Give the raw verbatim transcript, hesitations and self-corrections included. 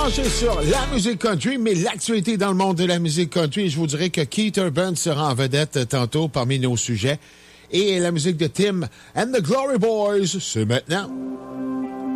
branché sur la musique country, mais l'actualité dans le monde de la musique country, je vous dirais que Keith Urban sera en vedette tantôt parmi nos sujets. Et la musique de Tim and the Glory Boys, c'est maintenant.